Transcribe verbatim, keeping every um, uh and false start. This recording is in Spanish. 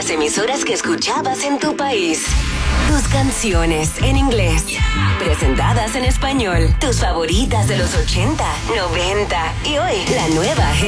las emisoras que escuchabas en tu país. Tus canciones en inglés, presentadas en español. Tus favoritas de los ochenta, noventa y hoy, la nueva